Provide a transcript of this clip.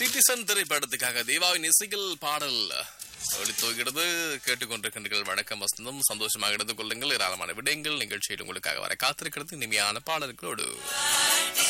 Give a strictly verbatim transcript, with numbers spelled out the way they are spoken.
Citizen திரைப்படத்துக்காக தேவாவின் இசையில் பாடல் ஒளித்துவகிறது. கேட்டுக்கொண்டிருக்கின்றீர்கள் வணக்கம் வசந்தம். சந்தோஷமாக எடுத்துக் கொள்ளுங்கள். ஏராளமான விடயங்கள் நிகழ்ச்சியில் உங்களுக்காக வர காத்திருக்கிறது. இனிமையான பாடல்களோடு